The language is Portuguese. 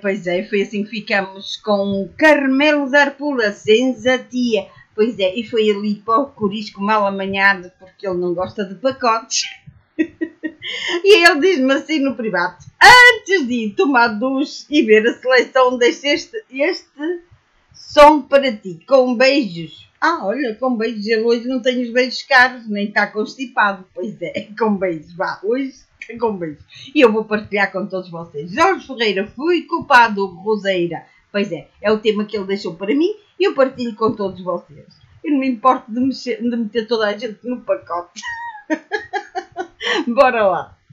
pois é, foi assim que ficamos com Carmelo Zarpula, sensatia. Pois é, e foi ali para o Corisco mal amanhado, porque ele não gosta de pacotes. E ele diz-me assim no privado: antes de ir tomar duche e ver a seleção, deixa este som para ti, com beijos. Olha, com beijos. Ele hoje não tem os beijos caros, nem está constipado. Pois é, com beijos. Vá, hoje com beijos. E eu vou partilhar com todos vocês. Jorge Ferreira, fui culpado, Roseira. Pois é o tema que ele deixou para mim e eu partilho com todos vocês. Eu não me importo de meter toda a gente no pacote. Bora lá.